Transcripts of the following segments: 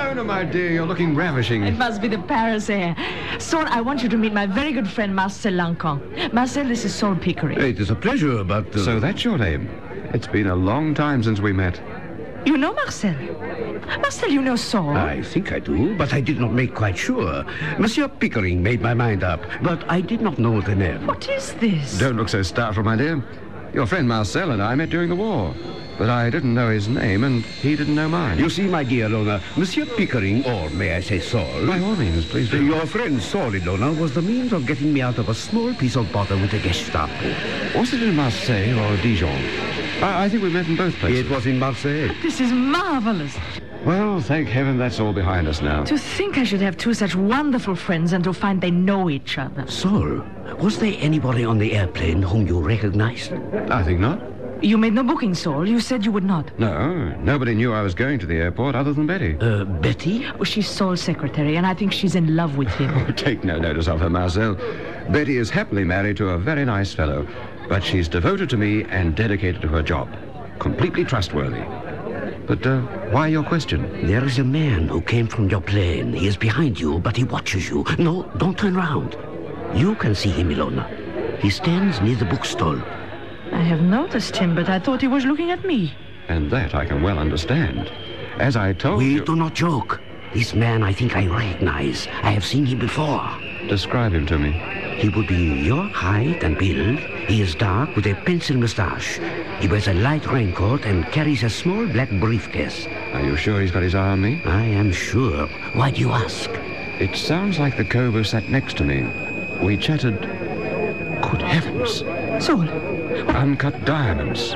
Ilona, my dear, you're looking ravishing. It must be the Paris air. Saul, I want you to meet my very good friend, Marcel Lancon. Marcel, this is Saul Pickering. It is a pleasure, but... So that's your name. It's been a long time since we met. You know Marcel? Marcel, you know Saul? I think I do, but I did not make quite sure. Monsieur Pickering made my mind up, but I did not know the name. What is this? Don't look so startled, my dear. Your friend Marcel and I met during the war. But I didn't know his name, and he didn't know mine. You see, my dear Ilona, Monsieur Pickering, or may I say Saul... By all means, please do. Your friend Saul, Ilona, was the means of getting me out of a small piece of bother with the Gestapo. Was it in Marseille or Dijon? I think we met in both places. It was in Marseille. This is marvelous. Well, thank heaven that's all behind us now. To think I should have two such wonderful friends and to find they know each other. Saul, was there anybody on the airplane whom you recognized? I think not. You made no booking, Saul. You said you would not. No, nobody knew I was going to the airport other than Betty. Betty? Oh, she's Saul's secretary, and I think she's in love with him. Take no notice of her, Marcel. Betty is happily married to a very nice fellow, but she's devoted to me and dedicated to her job. Completely trustworthy. But why your question? There is a man who came from your plane. He is behind you, but he watches you. No, don't turn around. You can see him, Ilona. He stands near the bookstall. I have noticed him, but I thought he was looking at me. And that I can well understand. As I told you... We do not joke. This man I think I recognize. I have seen him before. Describe him to me. He would be your height and build. He is dark with a pencil mustache. He wears a light raincoat and carries a small black briefcase. Are you sure he's got his eye on me? I am sure. Why do you ask? It sounds like the cove who sat next to me. We chatted... Good heavens. Saul. Uncut diamonds.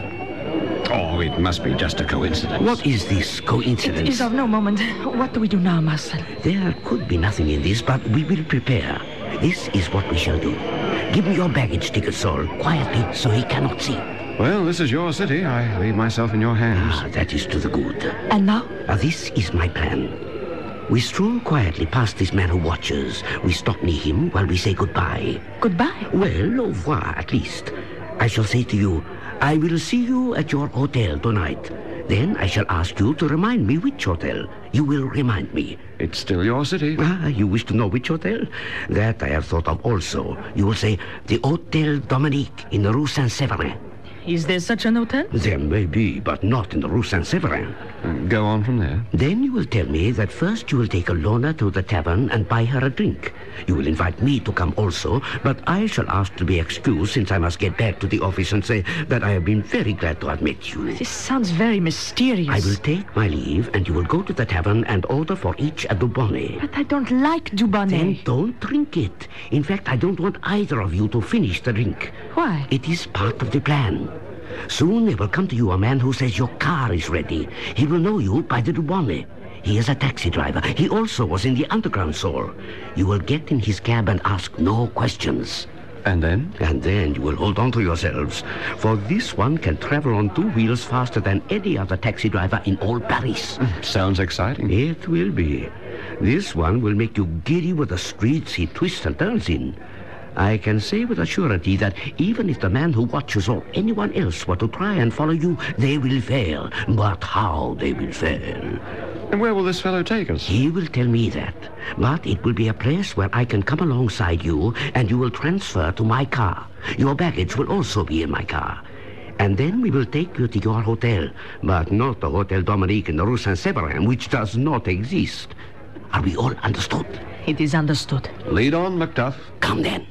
Oh, it must be just a coincidence. What is this coincidence? It is of no moment. What do we do now, Marcel? There could be nothing in this, but we will prepare. This is what we shall do. Give me your baggage ticket, Saul, quietly, so he cannot see. Well, this is your city. I leave myself in your hands. Ah, that is to the good. And now? This is my plan. We stroll quietly past this man who watches. We stop near him while we say goodbye. Goodbye? Well, au revoir, at least. I shall say to you, I will see you at your hotel tonight. Then I shall ask you to remind me which hotel. You will remind me. It's still your city. Ah, you wish to know which hotel? That I have thought of also. You will say, the Hôtel Dominique in the Rue Saint-Séverin. Is there such an hotel? There may be, but not in the Rue Saint-Séverin. Go on from there. Then you will tell me that first you will take Ilona to the tavern and buy her a drink. You will invite me to come also, but I shall ask to be excused since I must get back to the office and say that I have been very glad to have met you. This sounds very mysterious. I will take my leave and you will go to the tavern and order for each a Dubonnet. But I don't like Dubonnet. Then don't drink it. In fact, I don't want either of you to finish the drink. Why? It is part of the plan. Soon there will come to you a man who says your car is ready. He will know you by the Dubonnet. He is a taxi driver. He also was in the underground, Saul. You will get in his cab and ask no questions. And then? And then you will hold on to yourselves, for this one can travel on two wheels faster than any other taxi driver in all Paris. Sounds exciting. It will be. This one will make you giddy with the streets he twists and turns in. I can say with a surety that even if the man who watches or anyone else were to try and follow you, they will fail. But how they will fail? And where will this fellow take us? He will tell me that. But it will be a place where I can come alongside you and you will transfer to my car. Your baggage will also be in my car. And then we will take you to your hotel, but not the Hôtel Dominique in the Rue Saint-Séverin, which does not exist. Are we all understood? It is understood. Lead on, Macduff. Come then.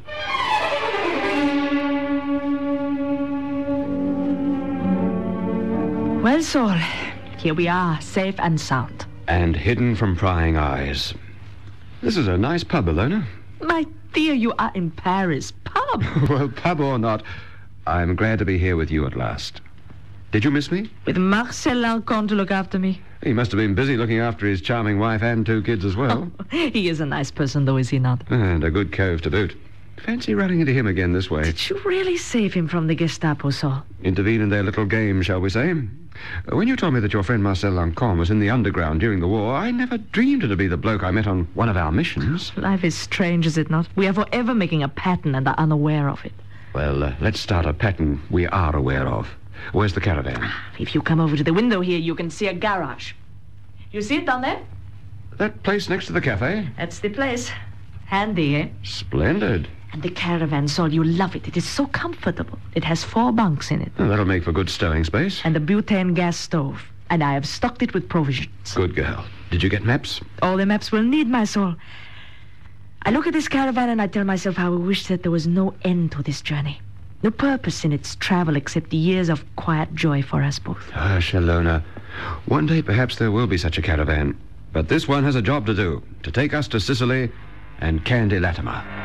Well, Saul, here we are, safe and sound. And hidden from prying eyes. This is a nice pub, Ilona. My dear, you are in Paris. Pub. Well, pub or not, I'm glad to be here with you at last. Did you miss me? With Marcel Lancon to look after me. He must have been busy looking after his charming wife and two kids as well. He is a nice person, though, is he not? And a good cove to boot. Fancy running into him again this way. Did you really save him from the Gestapo, Saul? Intervene in their little game, shall we say? When you told me that your friend Marcel Lancon was in the underground during the war, I never dreamed it'd be the bloke I met on one of our missions. Life is strange, is it not? We are forever making a pattern and are unaware of it. Well, let's start a pattern we are aware of. Where's the caravan? If you come over to the window here, you can see a garage. You see it down there? that place next to the cafe? That's the place. Handy, eh? Splendid. And the caravan, Sol, you'll love it. It is so comfortable. It has 4 bunks in it. Oh, that'll make for good stowing space. And a butane gas stove. And I have stocked it with provisions. Good girl. Did you get maps? All the maps we'll need, my soul. I look at this caravan and I tell myself how I wish that there was no end to this journey. No purpose in its travel except the years of quiet joy for us both. Ah, Shalona. One day perhaps there will be such a caravan. But this one has a job to do. To take us to Sicily and Candy Latimer.